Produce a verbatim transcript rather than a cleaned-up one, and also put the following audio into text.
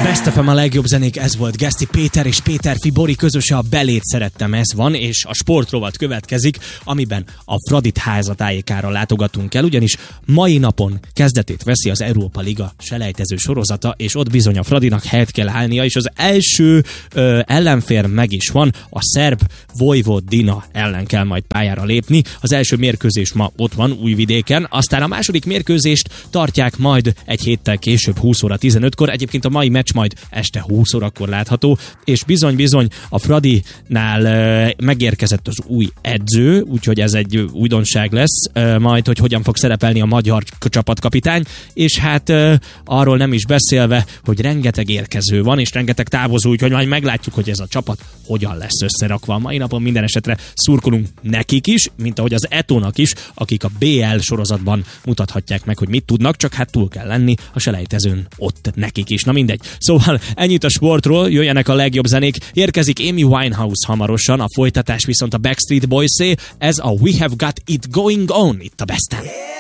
Best ef em a legjobb zenék, ez volt Geszti Péter és Péter Fibori közöse, a Belét szerettem, ez van, és a sportrovat következik, amiben a Fradit házatájékára látogatunk el, ugyanis mai napon kezdetét veszi az Európa Liga selejtező sorozata, és ott bizony a Fradinak helyet kell állnia, és az első ö, ellenfér meg is van, a szerb Vojvodina ellen kell majd pályára lépni. Az első mérkőzés ma ott van, Újvidéken, aztán a második mérkőzést tartják majd egy héttel később, húsz óra tizenötkor, egyébként a mai meccs majd este húsz órakor látható, és bizony-bizony a Fradinál e, megérkezett az új edző, úgyhogy ez egy újdonság lesz, e, majd, hogy hogyan fog szerepelni a magyar csapatkapitány, és hát e, arról nem is beszélve, hogy rengeteg érkező van, és rengeteg távozó, úgyhogy majd meglátjuk, hogy ez a csapat hogyan lesz összerakva. A mai napon minden esetre szurkolunk nekik is, mint ahogy az Etónak is, akik a bé el sorozatban mutathatják meg, hogy mit tudnak, csak hát túl kell lenni a selejtezőn ott nekik is. Na mindegy. Szóval ennyit a sportról, jöjjenek a legjobb zenék, érkezik Amy Winehouse hamarosan, a folytatás viszont a Backstreet Boys-é, ez a We Have Got It Going On itt a Besten.